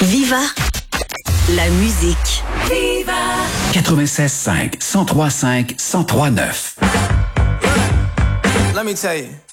Viva la musique. Viva 96.5, 103.5, 103.9. Let me tell you.